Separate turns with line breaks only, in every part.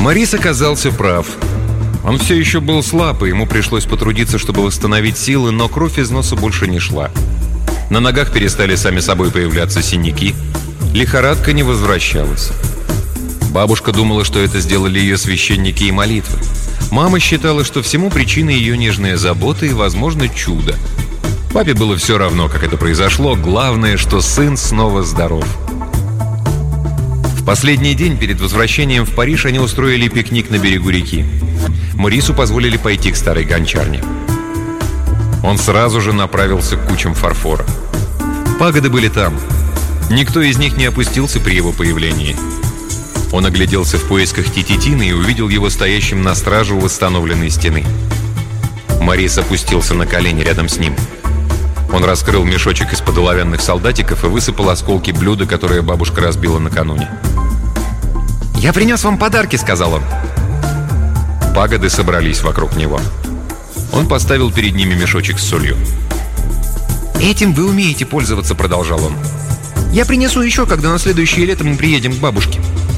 Морис оказался прав. Он все еще был слаб, и ему пришлось потрудиться, чтобы восстановить силы, но кровь из носа больше не шла. На ногах перестали сами собой появляться синяки. Лихорадка не возвращалась. Бабушка думала, что это сделали ее священники и молитвы. Мама считала, что всему причиной ее нежная забота и, возможно, чудо. Папе было все равно, как это произошло. Главное, что сын снова здоров. В последний день перед возвращением в Париж они устроили пикник на берегу реки. Морису позволили пойти к старой гончарне. Он сразу же направился к кучам фарфора. Пагоды были там. Никто из них не опустился при его появлении. Он огляделся в поисках Тититина и увидел его стоящим на страже у восстановленной стены. Морис опустился на колени рядом с ним. Он раскрыл мешочек из-под оловянных солдатиков и высыпал осколки блюда, которое бабушка разбила накануне. «Я принес вам подарки», — сказал он. Пагоды собрались вокруг него. Он поставил перед ними мешочек с солью. «Этим вы умеете пользоваться», — продолжал он. «Я принесу еще, когда на следующее лето мы приедем к бабушке».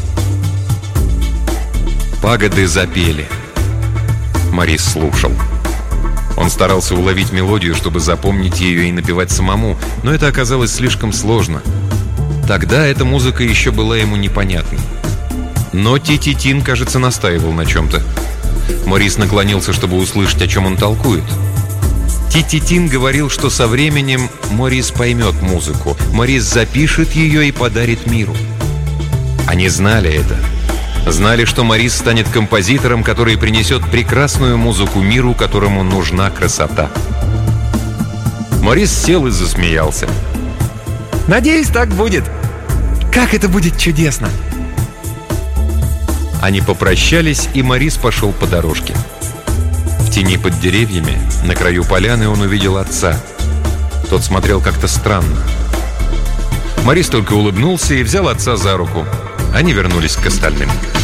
Пагоды запели. Морис слушал. Он старался уловить мелодию, чтобы запомнить ее и напевать самому, но это оказалось слишком сложно. Тогда эта музыка еще была ему непонятной. Но Тититин, кажется, настаивал на чем-то. Морис наклонился, чтобы услышать, о чем он толкует. Тититин говорил, что со временем Морис поймет музыку. Морис запишет ее и подарит миру. Они знали это. Знали, что Морис станет композитором, который принесет прекрасную музыку миру, которому нужна красота. Морис сел и засмеялся. «Надеюсь, так будет. Как это будет чудесно!» Они попрощались, и Морис пошел по дорожке. В тени под деревьями, на краю поляны, он увидел отца. Тот смотрел как-то странно. Морис только улыбнулся и взял отца за руку. Они вернулись к остальным.